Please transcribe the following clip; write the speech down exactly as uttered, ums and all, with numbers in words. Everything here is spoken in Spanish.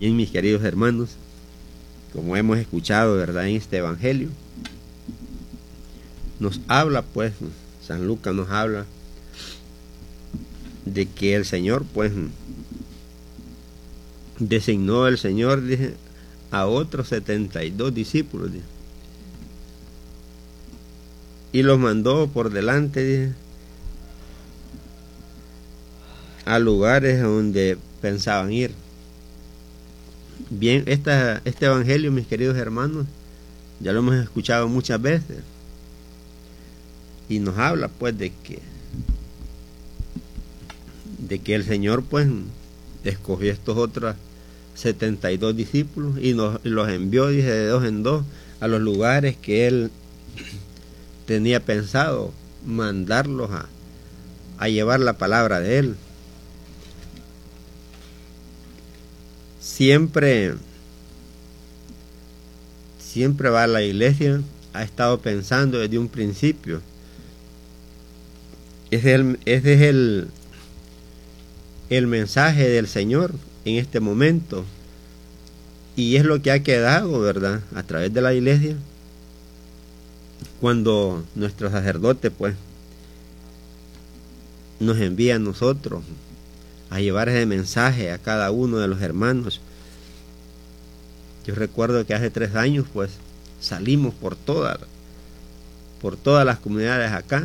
Bien, mis queridos hermanos, como hemos escuchado, ¿verdad?, en este evangelio, nos habla, pues, San Lucas nos habla de que el Señor, pues, designó el Señor, dije, a otros setenta y dos discípulos, dije, y los mandó por delante, dije, a lugares donde pensaban ir. Bien, esta, este evangelio, mis queridos hermanos, ya lo hemos escuchado muchas veces y nos habla, pues, de que de que el Señor, pues, escogió estos otros setenta y dos discípulos y, nos, y los envió, dije, de dos en dos a los lugares que él tenía pensado mandarlos a, a llevar la palabra de él. Siempre, siempre va a la iglesia, ha estado pensando desde un principio. Ese es el, ese es el, el mensaje del Señor en este momento. Y es lo que ha quedado, ¿verdad?, a través de la iglesia. Cuando nuestro sacerdote, pues, nos envía a nosotros a llevar ese mensaje a cada uno de los hermanos. Yo recuerdo que hace tres años, pues, salimos por todas, por todas las comunidades acá